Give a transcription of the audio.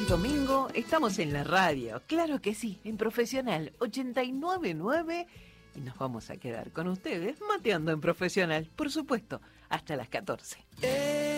domingo estamos en la radio, claro que sí, en Profesional 89.9 y nos vamos a quedar con ustedes mateando en Profesional, por supuesto, hasta las 14.